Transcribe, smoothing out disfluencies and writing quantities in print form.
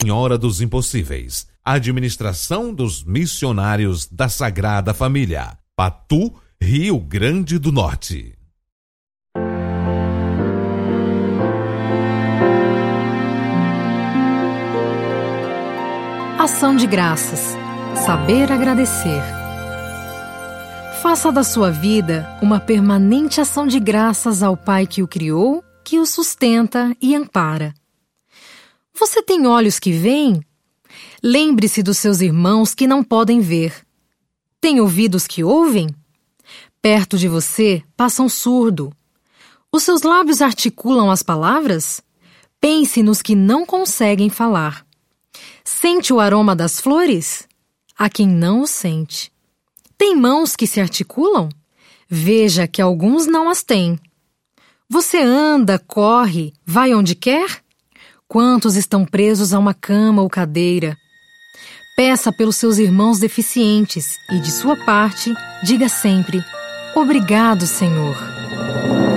Senhora dos Impossíveis. Administração dos Missionários da Sagrada Família. Patu, Rio Grande do Norte. Ação de graças. Saber agradecer. Faça da sua vida uma permanente ação de graças ao Pai que o criou, que o sustenta e ampara. Você tem olhos que veem? Lembre-se dos seus irmãos que não podem ver. Tem ouvidos que ouvem? Perto de você passa um surdo. Os seus lábios articulam as palavras? Pense nos que não conseguem falar. Sente o aroma das flores? Há quem não o sente. Tem mãos que se articulam? Veja que alguns não as têm. Você anda, corre, vai onde quer? Quantos estão presos a uma cama ou cadeira? Peça pelos seus irmãos deficientes e, de sua parte, diga sempre: obrigado, Senhor.